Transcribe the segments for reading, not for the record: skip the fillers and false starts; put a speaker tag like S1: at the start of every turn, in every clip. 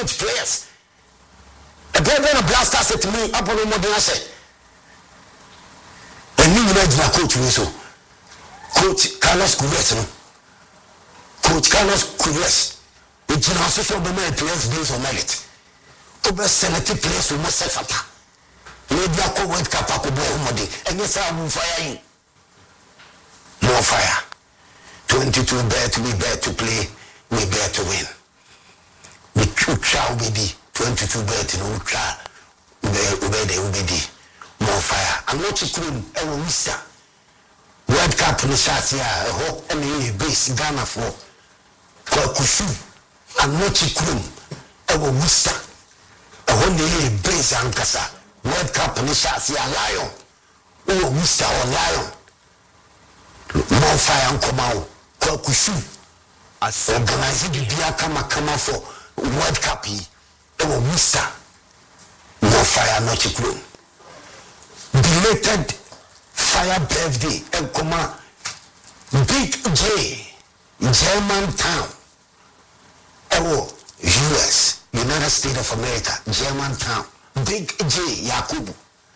S1: players. A player a blaster said to me, upon a modern asset. And you know, coach, so Coach Carlos Cures. Coach Carlos Cures. The general social players based on merit. Over selected players who must set up. Maybe I World Cup and yes, I will fire you. More fire. 22 bet, we bet to play, we bet to win. We try baby, 22 bet, no try. Ubedi. More fire. I'm not a cream, I will miss World Cup in the shots here, a whole base Ghana for Kwakushu. I'm not a cream, I will miss a whole base Ankasa. World Cup in the shots here, lion. Oh, Mr. or lion. More fire and come out. Kwakushu. As organizing the Bia Kama for World Cup. Oh, Mr. More fire, not a crew. Belated fire birthday and come out. Big J, German town. Oh, US, United States of America, German town. Big J, Yakubu.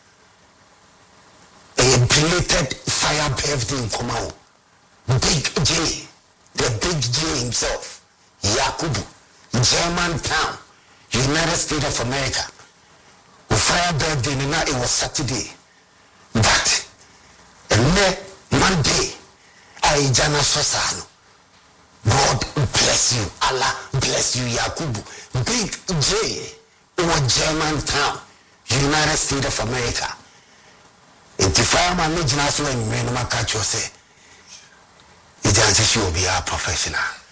S1: A belated fire birthday in Komao. Big J, the Big J himself, Yakubu, German town, United States of America. Fire birthday, it was Saturday. But, Monday, I Jana Sosano. God bless you. Allah bless you, Yakubu. Big J, German town, United States of America. If the fireman needs to know, you may not catch yourself. It will be a professional.